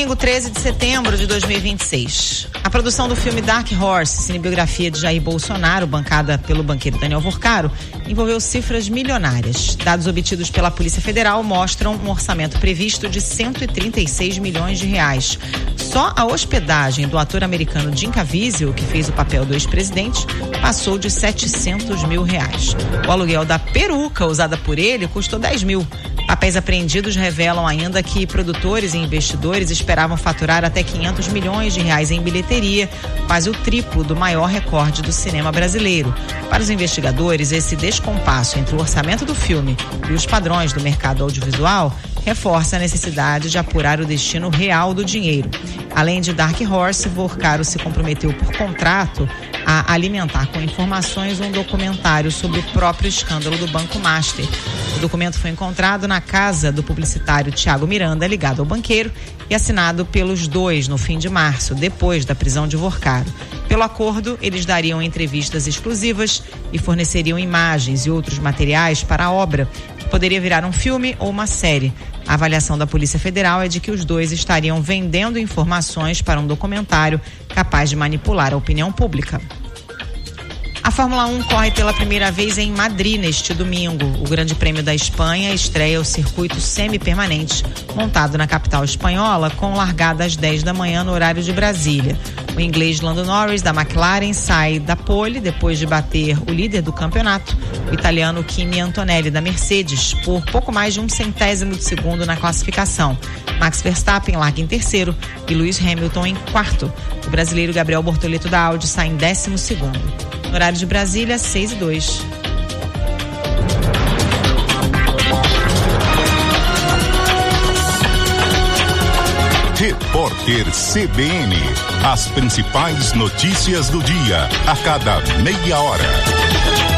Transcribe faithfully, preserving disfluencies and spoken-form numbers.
Domingo, treze de setembro de dois mil e vinte e seis. A produção do filme Dark Horse, cinebiografia de Jair Bolsonaro, bancada pelo banqueiro Daniel Vorcaro, envolveu cifras milionárias. Dados obtidos pela Polícia Federal mostram um orçamento previsto de cento e trinta e seis milhões de reais. Só a hospedagem do ator americano Jim Caviezel, que fez o papel do ex-presidente, passou de setecentos mil reais. O aluguel da peruca usada por ele custou dez mil. Papéis apreendidos revelam ainda que produtores e investidores esperavam faturar até quinhentos milhões de reais em bilheteria, quase o triplo do maior recorde do cinema brasileiro. Para os investigadores, esse descompasso entre o orçamento do filme e os padrões do mercado audiovisual reforça a necessidade de apurar o destino real do dinheiro. Além de Dark Horse, Vorcaro se comprometeu por contrato a alimentar com informações um documentário sobre o próprio escândalo do Banco Master. O documento foi encontrado na casa do publicitário Thiago Miranda, ligado ao banqueiro, e assinado pelos dois no fim de março, depois da prisão de Vorcaro. Pelo acordo, eles dariam entrevistas exclusivas e forneceriam imagens e outros materiais para a obra, que poderia virar um filme ou uma série. A avaliação da Polícia Federal é de que os dois estariam vendendo informações para um documentário capaz de manipular a opinião pública. A Fórmula um corre pela primeira vez em Madrid neste domingo. O Grande Prêmio da Espanha estreia o circuito semi-permanente, montado na capital espanhola, com largada às dez da manhã no horário de Brasília. O inglês Lando Norris, da McLaren, sai da pole depois de bater o líder do campeonato, o italiano Kimi Antonelli, da Mercedes, por pouco mais de um centésimo de segundo na classificação. Max Verstappen larga em terceiro e Lewis Hamilton em quarto. O brasileiro Gabriel Bortoleto, da Audi, sai em décimo segundo. No horário de Brasília, seis e dois. Repórter C B N. As principais notícias do dia, a cada meia hora.